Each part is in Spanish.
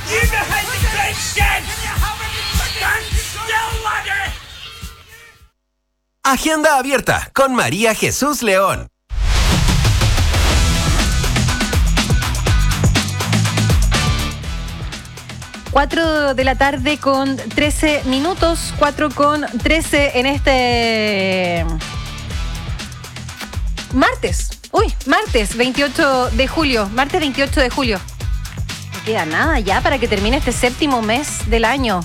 Agenda abierta con María Jesús León. Cuatro de la tarde con 13 minutos, 4:13 en este martes 28 de julio, martes 28 de julio. No queda nada ya para que termine este séptimo mes del año.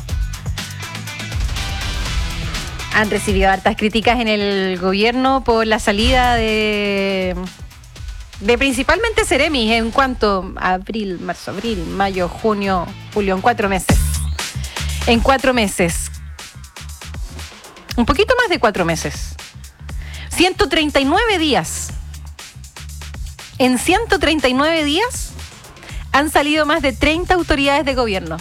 Han recibido hartas críticas en el gobierno por la salida de principalmente Ceremis en cuanto a marzo, abril, mayo, junio, julio, en 4 meses. En 4 meses. Un poquito más de 4 meses. 139 días. En 139 días han salido más de 30 autoridades de gobierno.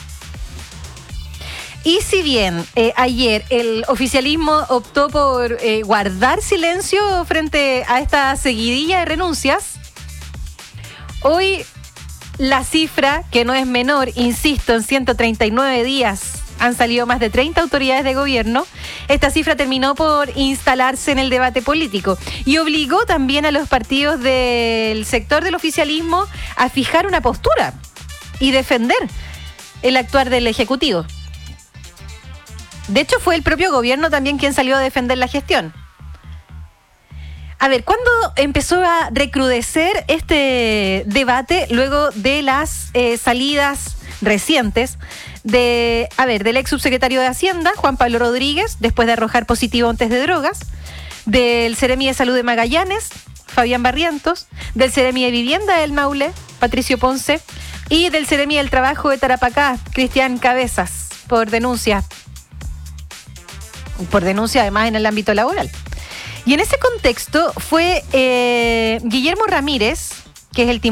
Y si bien ayer el oficialismo optó por guardar silencio frente a esta seguidilla de renuncias, hoy la cifra, que no es menor, insisto, en 139 días han salido más de 30 autoridades de gobierno, esta cifra terminó por instalarse en el debate político y obligó también a los partidos del sector del oficialismo a fijar una postura y defender el actuar del Ejecutivo. De hecho, fue el propio gobierno también quien salió a defender la gestión. A ver, ¿cuándo empezó a recrudecer este debate luego de las salidas recientes del ex subsecretario de Hacienda, Juan Pablo Rodríguez, después de arrojar positivo en test de drogas, del Seremi de Salud de Magallanes, Fabián Barrientos, del Seremi de Vivienda del Maule, Patricio Ponce, y del Seremi del Trabajo de Tarapacá, Cristian Cabezas, por denuncia además en el ámbito laboral. Y en ese contexto fue Guillermo Ramírez, que es el